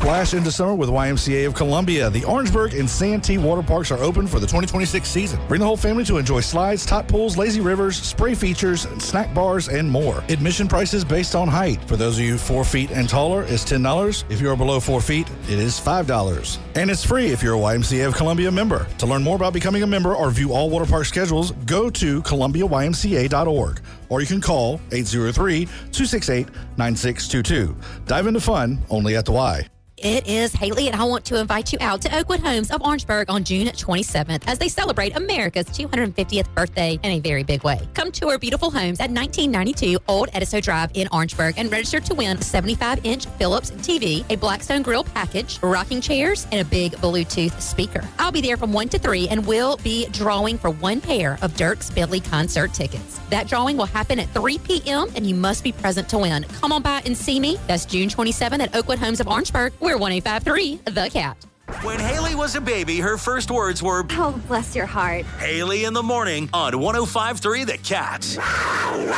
Splash into summer with YMCA of Columbia. The Orangeburg and Santee water parks are open for the 2026 season. Bring the whole family to enjoy slides, top pools, lazy rivers, spray features, snack bars, and more. Admission prices based on height. For those of you 4 feet and taller, is $10. If you are below 4 feet, it is $5. And it's free if you're a YMCA of Columbia member. To learn more about becoming a member or view all water park schedules, go to columbiaymca.org. Or you can call 803-268-9622. Dive into fun only at the Y. It is Haley, and I want to invite you out to Oakwood Homes of Orangeburg on June 27th as they celebrate America's 250th birthday in a very big way. Come tour beautiful homes at 1992 Old Ediso Drive in Orangeburg and register to win a 75-inch Philips TV, a Blackstone Grill package, rocking chairs, and a big Bluetooth speaker. I'll be there from 1 to 3 and will be drawing for 1 pair of Dierks Bentley concert tickets. That drawing will happen at 3 p.m. and you must be present to win. Come on by and see me. That's June 27th at Oakwood Homes of Orangeburg. We're 1-853 The Cat. When Haley was a baby, her first words were, "Oh, bless your heart." Haley in the morning on 105.3 The Cat.